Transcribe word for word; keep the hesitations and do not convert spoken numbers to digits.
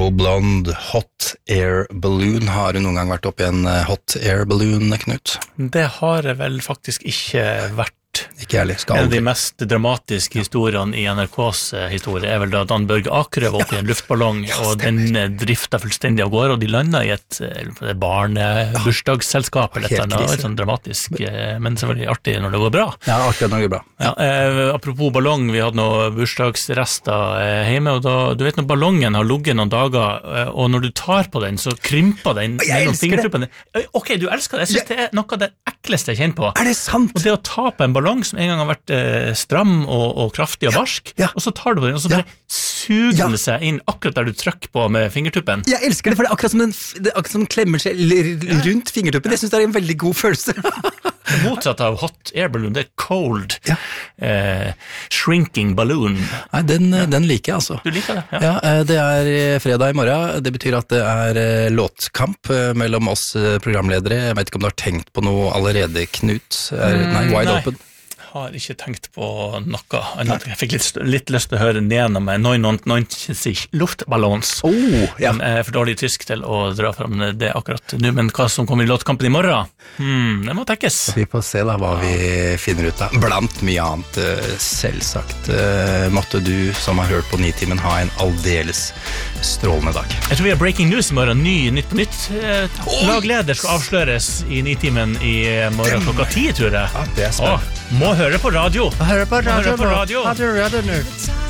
Purple Blonde Hot Air Balloon. Har du noen gang vært oppe i en Hot Air Balloon, Knut? Det har jeg vel faktisk ikke vært. Ikke ærlig, skal En av aldri. de mest dramatiske historiene i N R K's historie er vel da Dan Børge Akerø var oppe i en luftballong, Ja, og stemmer. den drifta fullstendig av gårde, og de landa i et eh, barnebursdagsselskap eller et Helt eller annet, krise. sånn dramatisk, eh, men selvfølgelig artig når det går bra. Ja, akkurat når det går bra. Ja, eh, apropos ballong, vi hadde noen bursdagsrester eh, hjemme, og da, du vet når ballongen har ligget noen dager, eh, og når du tar på den, så krymper den Jeg mellom elsker det. fingertuppene. Eh, Ok, du elsker det. Jeg synes det er noe av det ekleste jeg kjenner på. Er det sant? Og det å ta på en ballong som en gang har vært eh, stram og, og kraftig og barsk, ja. og så tar du på den, og så Ja. bare suger Ja. den seg inn akkurat der du trykker på med fingertuppen. Jeg elsker det, for det er akkurat som den, det er akkurat som den klemmer seg l- rundt fingertuppen. Jeg synes det er en veldig god følelse. Motsatt av hot air balloon, det er cold Ja. eh, shrinking balloon. Nei, den, den liker jeg altså. Du liker det? Ja. Ja, eh, det er eh, fredag i morgen. Det betyr at det er eh, låtkamp eh, mellom oss eh, programledere. Jeg vet ikke om du har tenkt på noe allerede, Knut? Er, nei, Wide nei. Open. Har ikke tenkt på noe annet. Jeg fikk litt, litt lyst til å høre ned med neunundneunzig luftballons. Oh, ja. Men jeg er for dårlig tysk til å dra fram det akkurat nå, men hva som kommer i låtkampen i morgen, hmm, det må tekkes. Vi får se da hva vi finner ut av. Blant mye annet, eh, selvsagt. Eh, Måtte du som har hørt på Nitimen ha en aldeles strålende dag. Jeg tror vi har breaking news i morgen, ny Nytt på Nytt. Eh, Lagleder skal avsløres i Nitimen i morgen klokka ti, tror jeg. Ja, det er spennende. Åh, må høre på radio. Hør på Høre på radio. Radio, radio, radio.